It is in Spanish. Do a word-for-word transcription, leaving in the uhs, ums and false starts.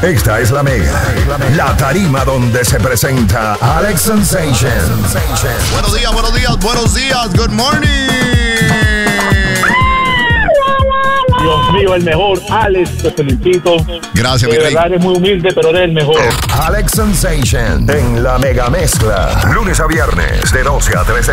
Esta es la Mega, la tarima donde se presenta Alex Sensation. Buenos días, buenos días, buenos días. Good morning. Dios mío, el mejor, Alex, te felicito. Gracias, mi De rey. verdad eres muy humilde, pero eres el mejor. Alex Sensation en la Mega Mezcla. Lunes a viernes de doce a tres de